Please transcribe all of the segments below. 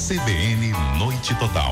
CBN Noite Total.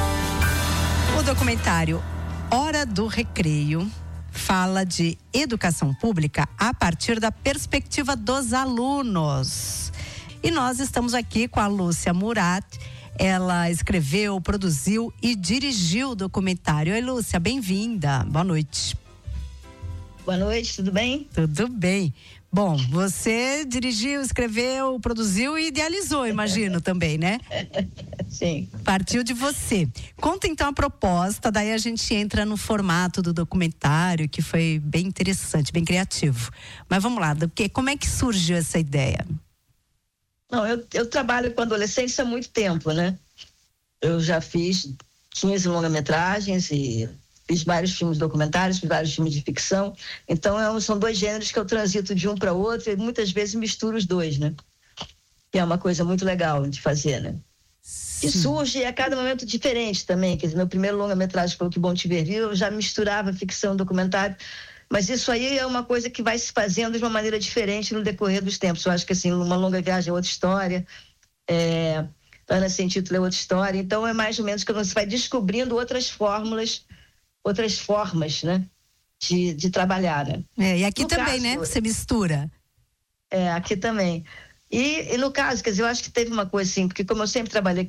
O documentário Hora do Recreio fala de educação pública a partir da perspectiva dos alunos. E nós estamos aqui com a Lúcia Murat. Ela escreveu, produziu e dirigiu o documentário. Oi, Lúcia, bem-vinda. Boa noite. Boa noite, tudo bem? Tudo bem. Bom, você dirigiu, escreveu, produziu e idealizou, imagino também, né? Sim. Partiu de você. Conta então a proposta, daí a gente entra no formato do documentário, que foi bem interessante, bem criativo. Mas vamos lá, como é que surgiu essa ideia? Não, eu trabalho com adolescentes há muito tempo, né? Eu já fiz 15 longa-metragens e fiz vários filmes documentários, fiz vários filmes de ficção. Então, são dois gêneros que eu transito de um para outro e muitas vezes misturo os dois, né? Que é uma coisa muito legal de fazer, né? Sim. E surge a cada momento diferente também. Quer dizer, meu primeiro longa-metragem foi o Que Bom Te Ver Vivo, eu já misturava ficção e documentário. Mas isso aí é uma coisa que vai se fazendo de uma maneira diferente no decorrer dos tempos. Eu acho que, assim, Uma Longa Viagem é outra história. Ana Sem Título é outra história. Então, é mais ou menos que você vai descobrindo outras formas, né, de trabalhar, né? E aqui no também, caso, né? Você mistura. Aqui também. E no caso, quer dizer, eu acho que teve uma coisa assim, porque como eu sempre trabalhei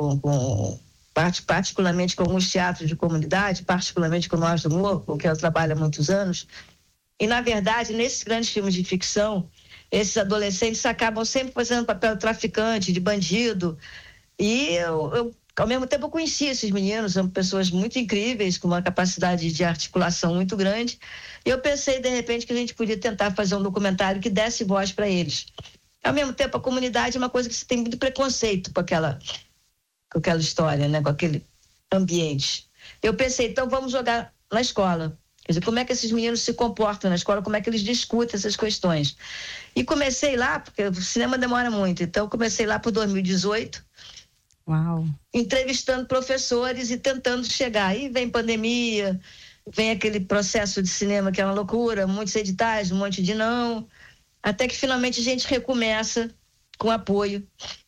particularmente com alguns teatros de comunidade, particularmente com Nós do Morro, com que eu trabalho há muitos anos, e na verdade, nesses grandes filmes de ficção, esses adolescentes acabam sempre fazendo papel de traficante, de bandido, e eu ao mesmo tempo eu conheci esses meninos, são pessoas muito incríveis, com uma capacidade de articulação muito grande, e eu pensei de repente que a gente podia tentar fazer um documentário que desse voz para eles. Ao mesmo tempo, a comunidade é uma coisa que você tem muito preconceito com aquela história, né? Com aquele ambiente. Eu pensei, então vamos jogar na escola. Quer dizer, como é que esses meninos se comportam na escola, como é que eles discutem essas questões. E comecei lá, porque o cinema demora muito, então comecei lá por 2018, Uau. entrevistando professores e tentando chegar. Aí vem pandemia, vem aquele processo de cinema que é uma loucura, muitos editais, um monte de não, até que finalmente a gente recomeça com apoio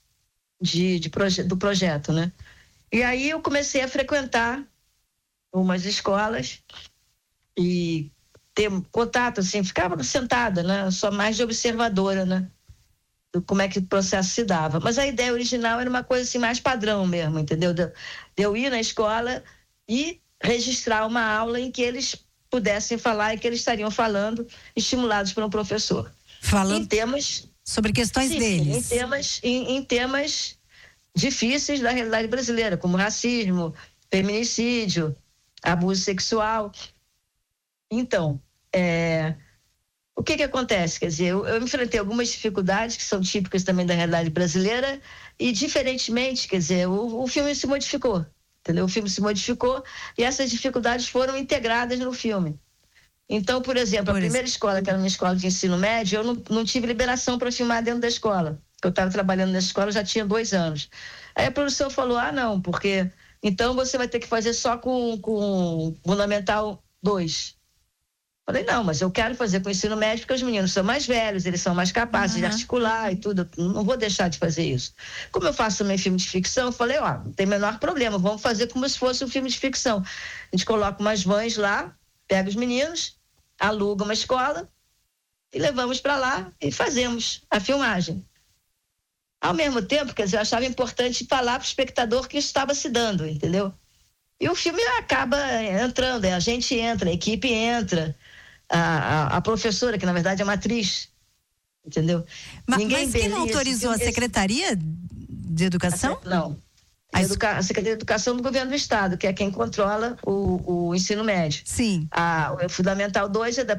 do projeto, né? E aí eu comecei a frequentar umas escolas e ter contato, assim, ficava sentada, né? Só mais de observadora, né? Do como é que o processo se dava. Mas a ideia original era uma coisa assim mais padrão mesmo, entendeu? De eu ir na escola e registrar uma aula em que eles pudessem falar e que eles estariam falando, estimulados por um professor. Falando em temas sobre questões deles. Em temas difíceis da realidade brasileira, como racismo, feminicídio, abuso sexual. Então, o que acontece? Quer dizer, eu enfrentei algumas dificuldades que são típicas também da realidade brasileira e, diferentemente, quer dizer, o filme se modificou, entendeu? O filme se modificou e essas dificuldades foram integradas no filme. Então, por exemplo, a primeira escola, que era uma escola de ensino médio, eu não tive liberação para filmar dentro da escola. Eu estava trabalhando nessa escola, já tinha 2 anos. Aí a produção falou, não, porque então você vai ter que fazer só com Fundamental 2. Falei, não, mas eu quero fazer com o ensino médio porque os meninos são mais velhos, eles são mais capazes de articular e tudo, não vou deixar de fazer isso. Como eu faço também filme de ficção, eu falei, não tem o menor problema, vamos fazer como se fosse um filme de ficção. A gente coloca umas vans lá, pega os meninos, aluga uma escola e levamos para lá e fazemos a filmagem. Ao mesmo tempo, quer dizer, eu achava importante falar para o espectador que isso estava se dando, entendeu? E o filme acaba entrando, a gente entra, a equipe entra, a professora, que na verdade é uma atriz, entendeu? Mas quem não autorizou? A Secretaria de Educação? Não. A Secretaria de Educação do Governo do Estado, que é quem controla o ensino médio. Sim. O Fundamental 2 é da